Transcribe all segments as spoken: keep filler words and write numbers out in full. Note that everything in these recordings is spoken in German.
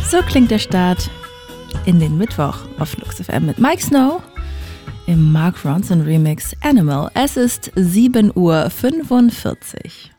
So klingt der Start in den Mittwoch auf Flux F M mit Mike Snow im Mark Ronson Remix Animal. Es ist sieben Uhr fünfundvierzig.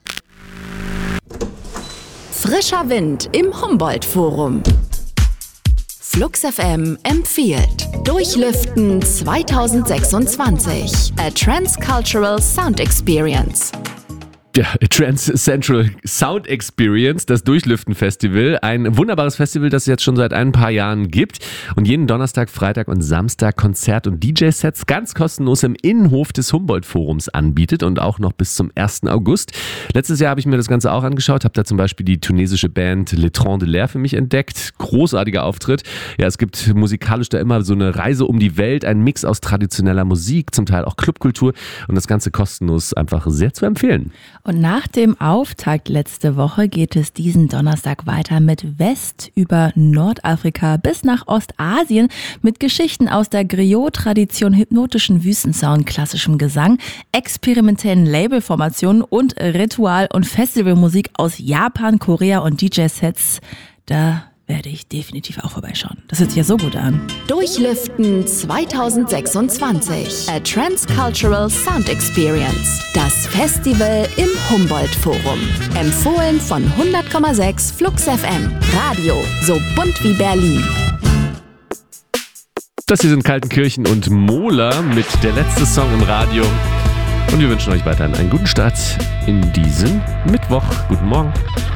Frischer Wind im Humboldt-Forum. Flux F M empfiehlt Durchlüften zwanzig sechsundzwanzig. A Transcultural Sound Experience. Ja, Trans Central Sound Experience, das Durchlüften-Festival. Ein wunderbares Festival, das es jetzt schon seit ein paar Jahren gibt und jeden Donnerstag, Freitag und Samstag Konzert- und D J-Sets ganz kostenlos im Innenhof des Humboldt-Forums anbietet und auch noch bis zum ersten August. Letztes Jahr habe ich mir das Ganze auch angeschaut, habe da zum Beispiel die tunesische Band Le Tron de l'Air für mich entdeckt. Großartiger Auftritt. Ja, es gibt musikalisch da immer so eine Reise um die Welt, ein Mix aus traditioneller Musik, zum Teil auch Clubkultur und das Ganze kostenlos, einfach sehr zu empfehlen. Und nach dem Auftakt letzte Woche geht es diesen Donnerstag weiter mit West über Nordafrika bis nach Ostasien mit Geschichten aus der Griot-Tradition, hypnotischen Wüstensound, klassischem Gesang, experimentellen Labelformationen und Ritual- und Festivalmusik aus Japan, Korea und D J-Sets. Da werde ich definitiv auch vorbeischauen. Das hört sich ja so gut an. Durchlüften zwanzig sechsundzwanzig. A Transcultural Sound Experience. Das Festival im Humboldt-Forum. Empfohlen von hundert Komma sechs Flux F M. Radio, so bunt wie Berlin. Das hier sind Kaltenkirchen und Mola mit der letzte Song im Radio. Und wir wünschen euch weiterhin einen guten Start in diesen Mittwoch. Guten Morgen.